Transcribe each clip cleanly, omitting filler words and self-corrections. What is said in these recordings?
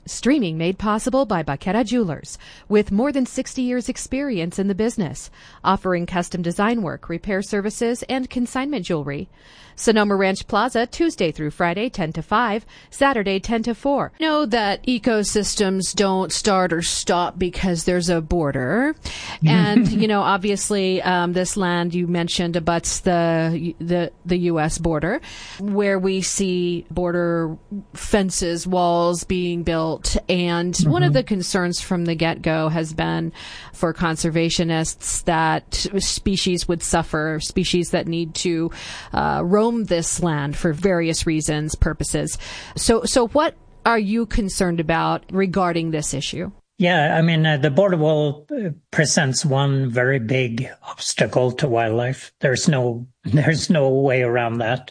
Streaming made possible by Baqueta Jewelers, with more than 60 years experience in the business, offering custom design work, repair services, and consignment jewelry. Sonoma Ranch Plaza, Tuesday through Friday, 10 to 5, Saturday, 10 to 4. Know that ecosystems don't start or stop because there's a border. And, obviously, this land you mentioned abuts the U.S. border, where we see border fences, walls being built. And one of the concerns from the get-go has been for conservationists that species would suffer, species that need to roam this land for various reasons, purposes. So what are you concerned about regarding this issue? Yeah, I mean, the border wall presents one very big obstacle to wildlife. There's no way around that.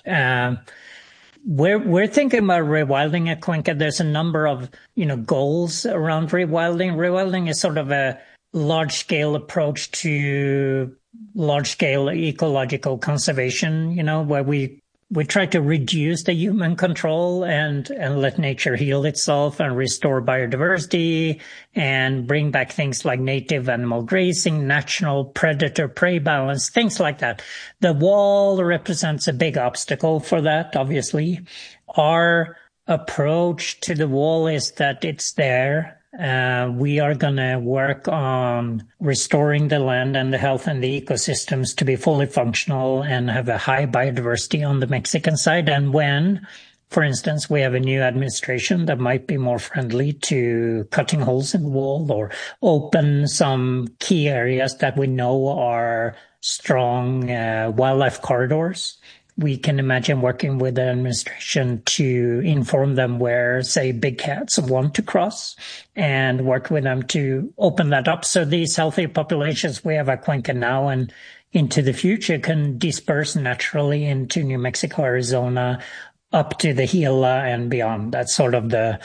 We're thinking about rewilding at Cuenca. There's a number of, goals around rewilding. Rewilding is sort of a large-scale approach to large-scale ecological conservation, where we try to reduce the human control and let nature heal itself and restore biodiversity and bring back things like native animal grazing, natural predator-prey balance, things like that. The wall represents a big obstacle for that, obviously. Our approach to the wall is that it's there. We are going to work on restoring the land and the health and the ecosystems to be fully functional and have a high biodiversity on the Mexican side. And when, for instance, we have a new administration that might be more friendly to cutting holes in the wall or open some key areas that we know are strong wildlife corridors, we can imagine working with the administration to inform them where, say, big cats want to cross and work with them to open that up. So these healthy populations we have at Cuenca now and into the future can disperse naturally into New Mexico, Arizona, up to the Gila and beyond. That's sort of the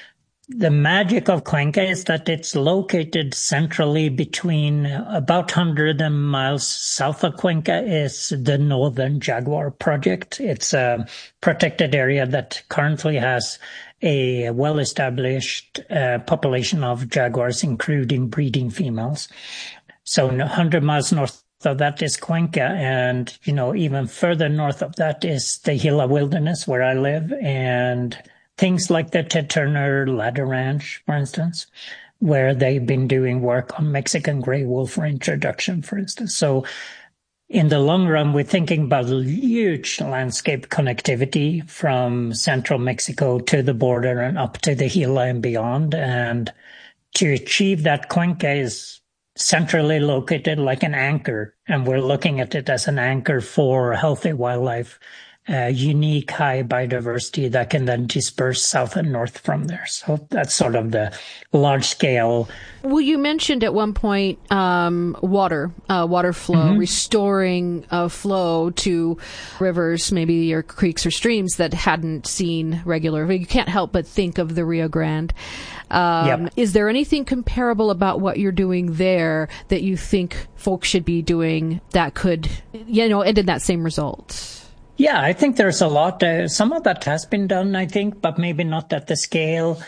magic of Cuenca is that it's located centrally between about 100 miles south of Cuenca is the Northern Jaguar Project. It's a protected area that currently has a well-established population of jaguars, including breeding females. So 100 miles north of that is Cuenca, and, even further north of that is the Gila Wilderness, where I live, and things like the Ted Turner Ladder Ranch, for instance, where they've been doing work on Mexican gray wolf reintroduction, for instance. So in the long run, we're thinking about huge landscape connectivity from central Mexico to the border and up to the Gila and beyond. And to achieve that, Cuenca is centrally located like an anchor, and we're looking at it as an anchor for healthy wildlife, unique high biodiversity that can then disperse south and north from there. So that's sort of the large scale. Well, you mentioned at one point water flow, restoring flow to rivers, maybe or creeks or streams that hadn't seen regular. You can't help but think of the Rio Grande. Yep. Is there anything comparable about what you're doing there that you think folks should be doing that could, end in that same result? Yeah, I think there's a lot. Some of that has been done, I think, but maybe not at the scale.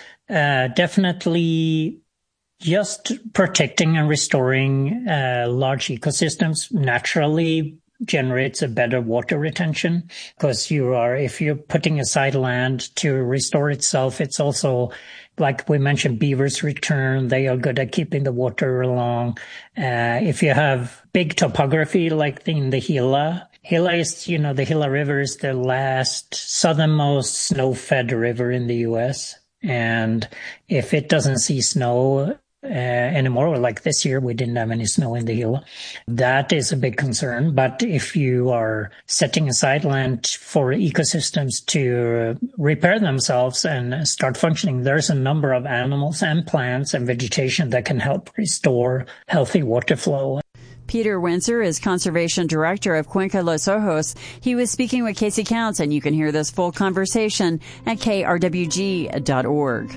Definitely just protecting and restoring large ecosystems naturally generates a better water retention, because if you're putting aside land to restore itself, it's also, like we mentioned, beavers return. They are good at keeping the water along. If you have big topography like in the Gila is, the Gila River is the last southernmost snow-fed river in the U.S. And if it doesn't see snow anymore, like this year, we didn't have any snow in the Gila, that is a big concern. But if you are setting aside land for ecosystems to repair themselves and start functioning, there's a number of animals and plants and vegetation that can help restore healthy water flow. Peter Windsor is Conservation Director of Cuenca Los Ojos. He was speaking with Casey Counts, and you can hear this full conversation at krwg.org.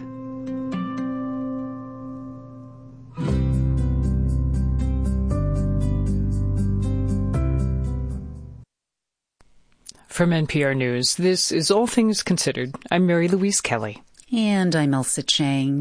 From NPR News, this is All Things Considered. I'm Mary Louise Kelly. And I'm Elsa Chang.